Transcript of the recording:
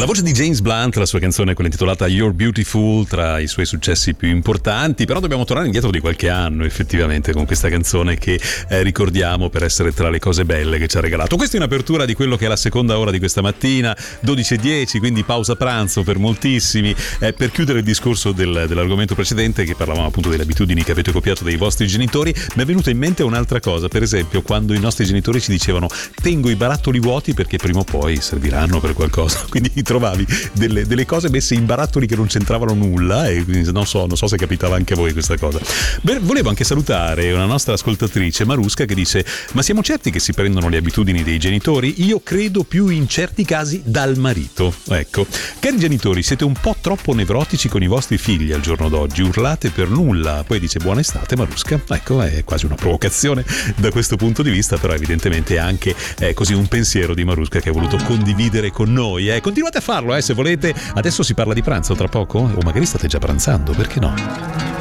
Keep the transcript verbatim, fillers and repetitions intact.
La voce di James Blunt, la sua canzone, quella intitolata You're Beautiful, tra i suoi successi più importanti, però dobbiamo tornare indietro di qualche anno effettivamente con questa canzone che eh, ricordiamo per essere tra le cose belle che ci ha regalato. Questa è in apertura di quello che è la seconda ora di questa mattina, dodici e dieci, quindi pausa pranzo per moltissimi, eh, per chiudere il discorso del, dell'argomento precedente, che parlavamo appunto delle abitudini che avete copiato dai vostri genitori. Mi è venuta in mente un'altra cosa, per esempio quando i nostri genitori ci dicevano tengo i barattoli vuoti perché prima o poi serviranno per qualcosa, quindi trovavi delle, delle cose messe in barattoli che non c'entravano nulla, e quindi non so, non so se capitava anche a voi questa cosa. Beh, volevo anche salutare una nostra ascoltatrice, Marusca, che dice: ma siamo certi che si prendono le abitudini dei genitori? Io credo più in certi casi dal marito. Ecco, cari genitori, siete un po' troppo nevrotici con i vostri figli al giorno d'oggi, urlate per nulla. Poi dice: buona estate Marusca. Ecco, è quasi una provocazione da questo punto di vista, però evidentemente è anche eh, così un pensiero di Marusca che ha voluto condividere con noi. Eh. Continuate a farlo, eh, se volete. Adesso si parla di pranzo tra poco, o magari state già pranzando, perché no?